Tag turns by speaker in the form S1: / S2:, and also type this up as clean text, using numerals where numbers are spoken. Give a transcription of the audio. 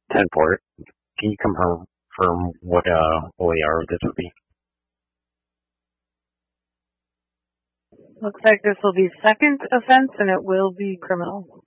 S1: 10-4. Can you confirm what OAR this would be?
S2: Looks like this will be second offense, and it will be criminal.